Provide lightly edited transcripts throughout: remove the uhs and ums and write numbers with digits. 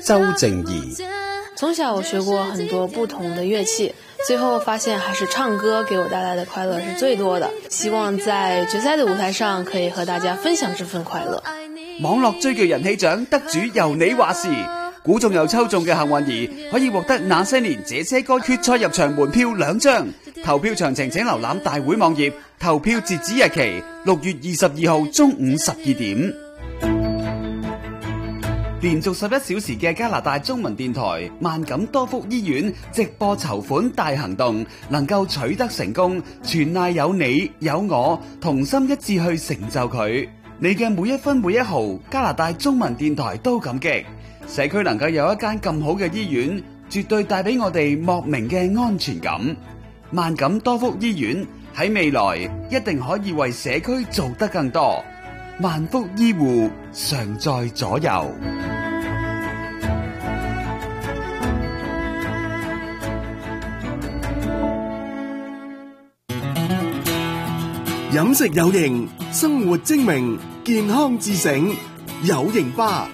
周靜怡。 從小我學過很多不同的樂器，最後發現還是唱歌給我帶來的快樂是最多的。希望在決賽的舞台上可以和大家分享這份快樂。 網絡追劇人氣獎得主由你話事，估中又抽中嘅幸運兒可以獲得那些年這些歌決賽入場門票2張。投票詳情請瀏覽大會網頁，投票截止日期6月22號中午12點。連續11小時嘅加拿大中文電台萬錦多福醫院直播籌款大行動能夠取得成功，全賴有你有我同心一致去成就佢。你嘅每一分每一毫，加拿大中文電台都感激。社區能夠有一間咁好嘅醫院，絕對帶俾我哋莫名嘅安全感。萬錦多福醫院喺未來一定可以為社區做得更多。萬福醫護常在左右。 飲食有型，生活精明，健康自省，有型吧。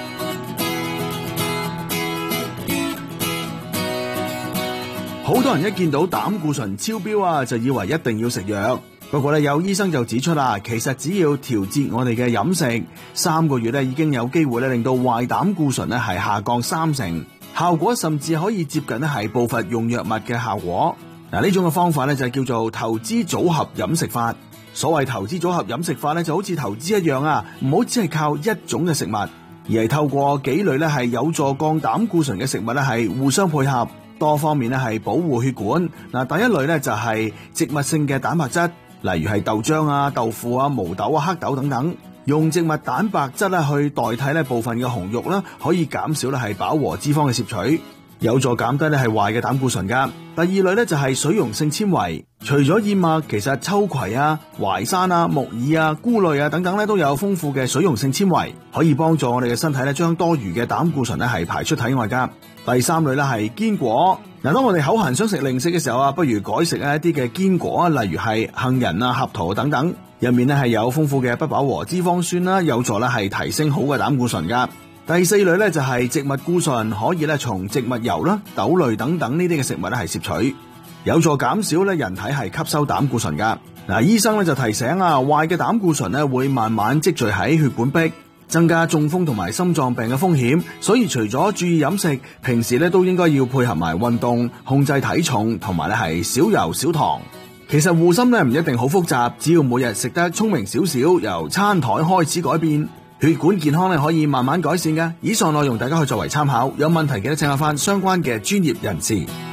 好多人一見到膽固醇超標啊，就以為一定要食藥。不過咧，有醫生就指出啦，其實只要調節我哋嘅飲食，3個月咧已經有機會咧令到壞膽固醇咧係下降30%，效果甚至可以接近咧係步伐用藥物嘅效果。嗱，呢種嘅方法咧就叫做投資組合飲食法。所謂投資組合飲食法咧，就好似投資一樣啊，唔好只係靠一種嘅食物，而係透過幾類咧係有助降膽固醇嘅食物咧係互相配合，多方面咧係保護血管。嗱，第一類咧就係植物性嘅蛋白質，例如係豆漿啊、豆腐啊、毛豆啊、黑豆等等，用植物蛋白質咧去代替咧部分嘅紅肉啦，可以減少咧係飽和脂肪嘅攝取，有助減低咧係壞嘅膽固醇噶。第二類咧就係水溶性纖維，除咗燕麥，其實秋葵啊、淮山啊、木耳啊、菇類啊等等咧都有豐富嘅水溶性纖維，可以幫助我哋嘅身體咧將多餘嘅膽固醇咧係排出體外噶。第三類咧係堅果，嗱，當我哋口痕想食零食嘅時候啊，不如改食一啲嘅堅果啊，例如係杏仁啊、合桃等等，入面咧係有豐富嘅不飽和脂肪酸啦，有助咧係提升好嘅膽固醇噶。第四類咧就係植物固醇，可以咧從植物油啦、豆類等等呢啲嘅食物咧係攝取，有助減少咧人體係吸收膽固醇噶。嗱，醫生咧就提醒啊，壞嘅膽固醇咧會慢慢積聚喺血管壁，增加中風同埋心臟病嘅風險。所以除咗注意飲食，平時咧都應該要配合埋運動，控制體重，同埋咧係少油少糖。其實護心咧唔一定好複雜，只要每日食得聰明少少，由餐台開始改變，血管健康咧可以慢慢改善嘅。以上內容大家可以作為參考，有問題記得請下翻相關嘅專業人士。